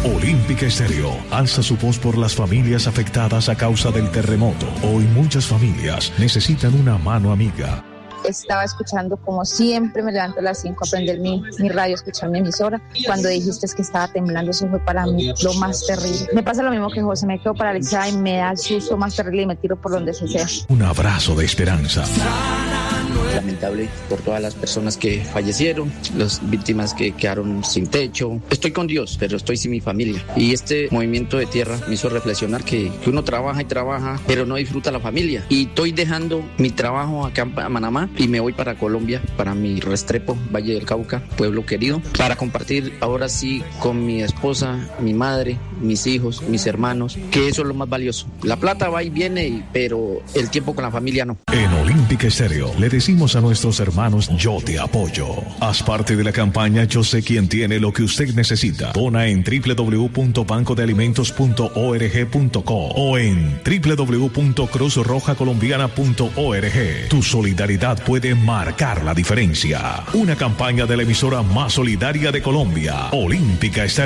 Olímpica Estéreo alza su voz por las familias afectadas a causa del terremoto. Hoy muchas familias necesitan una mano amiga. Estaba escuchando, como siempre, me levanto a las 5 a prender mi radio, escuchar mi emisora. Cuando dijiste que estaba temblando, eso fue para mí lo más terrible. Me pasa lo mismo que José, me quedo paralizada y me da el susto más terrible y me tiro por donde sea. Un abrazo de esperanza. Lamentable por todas las personas que fallecieron, las víctimas que quedaron sin techo. Estoy con Dios, pero estoy sin mi familia. Y este movimiento de tierra me hizo reflexionar que uno trabaja y trabaja, pero no disfruta la familia. Y estoy dejando mi trabajo acá en Manamá y me voy para Colombia, para mi Restrepo, Valle del Cauca, pueblo querido, para compartir ahora sí con mi esposa, mi madre, mis hijos, mis hermanos, que eso es lo más valioso. La plata va y viene, pero el tiempo con la familia no. En Olímpica Estéreo le decimos a nuestros hermanos: yo te apoyo. Haz parte de la campaña Yo sé quién tiene lo que usted necesita. Dona en www.bancodealimentos.org.co o en www.cruzrojacolombiana.org. Tu solidaridad puede marcar la diferencia. Una campaña de la emisora más solidaria de Colombia, Olímpica Estéreo.